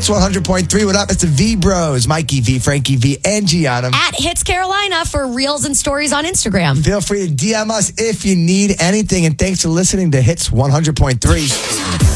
Hits 100.3. What up? It's the V Bros. Mikey V, Frankie V, and Gianna. At Hits Carolina for reels and stories on Instagram. Feel free to DM us if you need anything. And thanks for listening to Hits 100.3.